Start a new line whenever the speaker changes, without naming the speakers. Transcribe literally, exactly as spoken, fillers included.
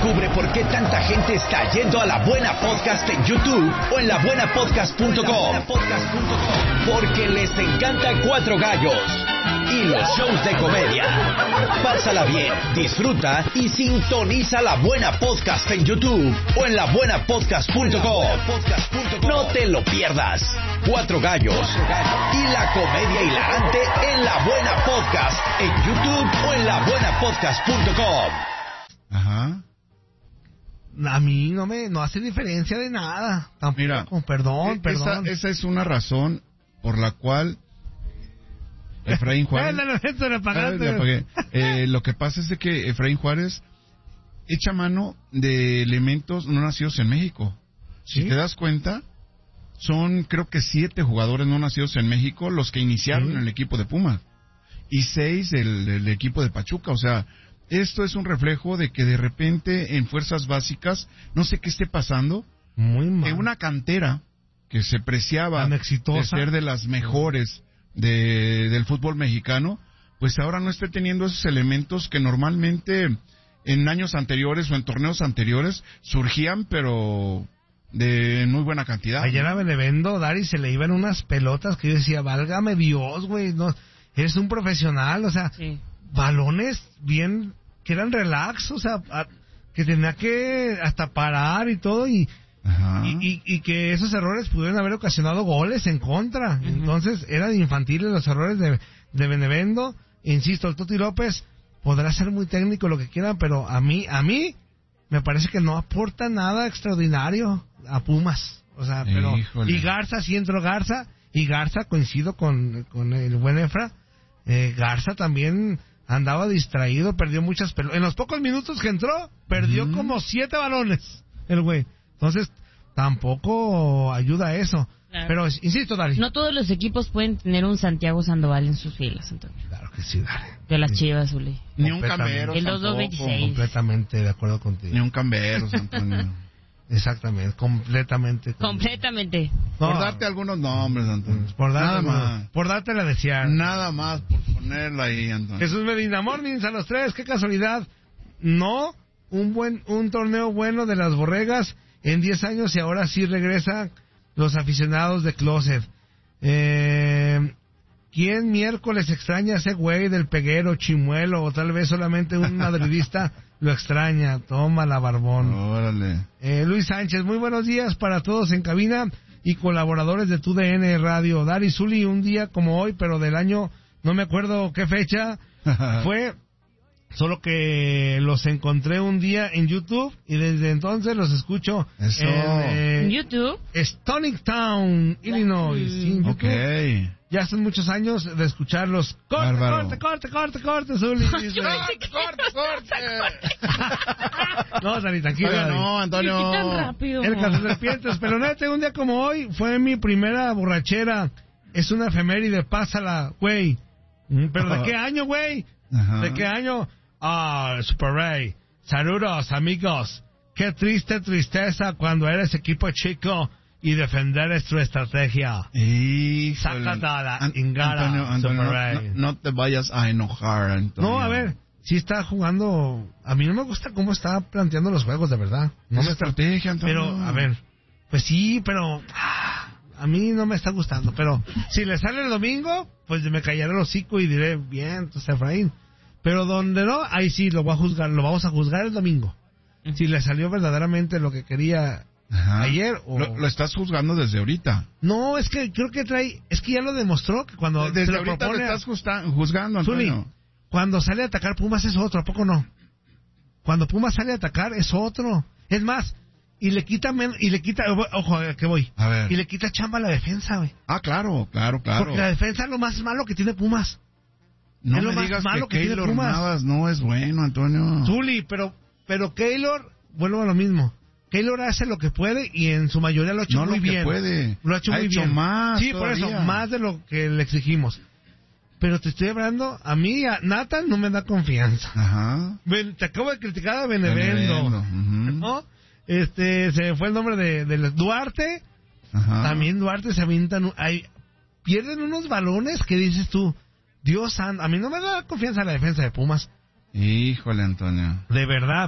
Descubre por qué tanta gente está yendo a La Buena Podcast en YouTube o en la buena podcast punto com. Porque les encanta Cuatro Gallos y los shows de comedia. Pásala bien, disfruta y sintoniza La Buena Podcast en YouTube o en la buena podcast punto com. No te lo pierdas. Cuatro Gallos y la comedia hilarante en La Buena Podcast en YouTube o en la buena podcast punto com.
Ajá.
A mí no me no hace diferencia de nada. Tampoco.
Mira,
perdón, perdón.
Esa, esa es una razón por la cual Efraín Juárez...
eh,
eh, lo que pasa es de que Efraín Juárez echa mano de elementos no nacidos en México.
¿Sí?
Si te das cuenta, son creo que siete jugadores no nacidos en México los que iniciaron
¿Sí?
en el equipo de Pumas. Y seis del, del equipo de Pachuca. O sea, esto es un reflejo de que de repente en fuerzas básicas, no sé qué esté pasando,
Muy mal.
que una cantera que se preciaba
Tan
de
exitosa.
ser de las mejores de, del fútbol mexicano, pues ahora no esté teniendo esos elementos que normalmente en años anteriores o en torneos anteriores surgían, pero de muy buena cantidad.
Ayer a Benevendo, Dari, se le iban unas pelotas que yo decía, válgame Dios, güey, no, eres un profesional, o sea,
Sí.
balones bien, que eran relax, o sea, a, que tenía que hasta parar y todo, y,
Ajá.
y, y, y que esos errores pudieron haber ocasionado goles en contra. Uh-huh. Entonces, eran infantiles los errores de, de Benevendo. Insisto, el Toti López podrá ser muy técnico, lo que quieran, pero a mí, a mí, me parece que no aporta nada extraordinario a Pumas. O sea, pero...
Híjole.
Y Garza, sí entró Garza, y Garza, coincido con, con el buen Efra, eh, Garza también andaba distraído, perdió muchas pelotas. En los pocos minutos que entró, perdió mm. como siete balones, el güey. Entonces, tampoco ayuda a eso. Claro. Pero, insisto, Dari.
No todos los equipos pueden tener un Santiago Sandoval en sus filas, Antonio.
Claro que sí, Dari.
De las Chivas, Uli.
Ni un Cambero,
el dos dos veintiséis.
Completamente de acuerdo contigo.
Ni un Cambero, Antonio.
Exactamente, completamente.
Completamente.
No, por darte algunos nombres, Antonio.
Por
Nada
darte,
más.
Por darte la desear.
Nada más por ponerla ahí, Antonio.
Jesús Medina, mornings a los tres, qué casualidad. No, un buen un torneo bueno de las Borregas en diez años y ahora sí regresan los aficionados de Closet. Eh, ¿Quién miércoles extraña a ese güey del Peguero, Chimuelo, o tal vez solamente un madridista lo extraña? Toma la barbón.
Órale.
Eh, Luis Sánchez, muy buenos días para todos en cabina y colaboradores de T U D N Radio. Dari, Zuli, un día como hoy, pero del año, no me acuerdo qué fecha fue, solo que los encontré un día en YouTube y desde entonces los escucho
Eso.
en eh,
YouTube.
Stonic Town, Illinois. Sí, en
Ok.
YouTube. Ya son muchos años de escucharlos. Corte,
Bárbaro.
corte, corte, corte, corte, Zuli. Dice.
¡Corte, corte!
No, Dani, tranquilo.
Oiga,
Dani.
no, Antonio.
¿Por qué tan rápido?
El Cazaserpientes, pero neta, un día como hoy fue mi primera borrachera. Es una efeméride, pásala, güey. Mm, ¿Pero de qué año, güey?
Ajá.
¿De qué año? Ah, Super Ray. Saludos, amigos. Qué triste tristeza cuando eres equipo chico y defender es tu estrategia.
Híjole.
Sácatala,
An-
Ingara,
Antonio, Antonio,
Super
no,
Ray.
no, no te vayas a enojar, Antonio.
No, a ver, sí está jugando. A mí no me gusta cómo está planteando los juegos, de verdad. No
Es
me
estrategia, Antonio.
Pero, a ver, pues sí, pero ah, a mí no me está gustando. Pero si le sale el domingo, pues me callaré el hocico y diré, bien, entonces Efraín. Pero donde no, ahí sí lo voy a juzgar, lo vamos a juzgar el domingo. Si le salió verdaderamente lo que quería
Ajá.
ayer o...
Lo, lo estás juzgando desde ahorita.
No, es que creo que trae, es que ya lo demostró que cuando
Desde
se lo
ahorita
propone
lo
a-
estás justa- juzgando,
Zuli,
Antonio.
cuando sale a atacar Pumas es otro, ¿a poco no? Cuando Pumas sale a atacar es otro. Es más, y le quita, men- y le quita, ojo, ¿a qué voy?
A ver.
Y le quita chamba a la defensa, güey.
Ah, claro, claro, claro.
Porque la defensa es lo más malo que tiene Pumas.
No
es lo
me
más
digas
malo
que
que tiene
Keylor
Pumas.
Navas no es bueno, Antonio.
Zuli, pero, pero Keylor, vuelvo a lo mismo. Keylor hace lo que puede y en su mayoría lo ha hecho
No
muy
lo que
bien.
puede.
Lo ha hecho
Ha
muy
hecho
bien.
más
Sí, por
todavía.
eso, más de lo que le exigimos. Pero te estoy hablando, a mí, a Nathan no me da confianza.
Ajá.
Ben- te acabo de criticar a Benevendo.
Benevendo, ujú.
¿No? Este, se me fue el nombre de, de Duarte.
Ajá.
También Duarte se avientan, hay, pierden unos balones que dices tú, Dios santo, a mí no me da confianza la defensa de Pumas.
Híjole, Antonio.
De verdad.